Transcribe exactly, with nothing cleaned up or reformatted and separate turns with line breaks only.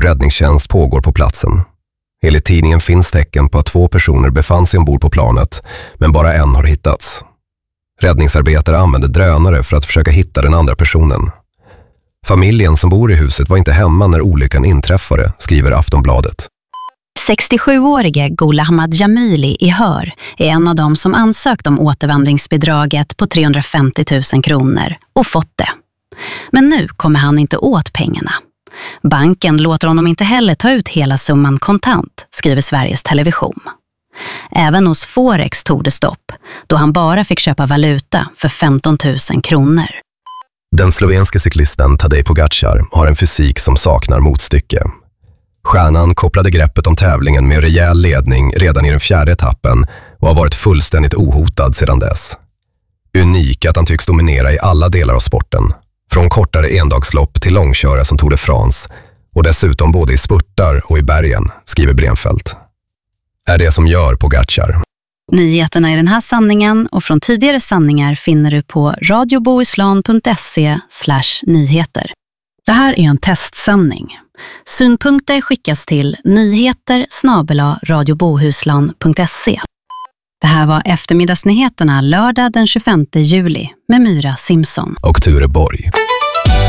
Stor räddningstjänst pågår på platsen. Enligt tidningen finns tecken på att två personer befann sig ombord på planet, men bara en har hittats. Räddningsarbetare använde drönare för att försöka hitta den andra personen. Familjen som bor i huset var inte hemma när olyckan inträffade, skriver Aftonbladet.
sextiosjuårige Gulahmad Jamili i Hör är en av dem som ansökt om återvandringsbidraget på trehundrafemtio tusen kronor och fått det. Men nu kommer han inte åt pengarna. Banken låter honom inte heller ta ut hela summan kontant, skriver Sveriges Television. Även hos Forex tog det stopp, då han bara fick köpa valuta för femton tusen kronor.
Den slovenske cyklisten Tadej Pogačar har en fysik som saknar motstycke. Stjärnan kopplade greppet om tävlingen med rejäl ledning redan i den fjärde etappen och har varit fullständigt ohotad sedan dess. Unik att han tycks dominera i alla delar av sporten, från kortare endagslopp till långköra som Tour de France och dessutom både i spurtar och i bergen, skriver Brenfeldt. Är det som gör Pogačar.
Nyheterna i den här sanningen och från tidigare sanningar finner du på radiobohuslän punkt se slash nyheter. Det här är en testsändning. Synpunkter skickas till nyheter snabel-a radiobohuslän punkt se. Det här var eftermiddagsnyheterna lördag den tjugofemte juli med Myra Simpson
och Ture Borg.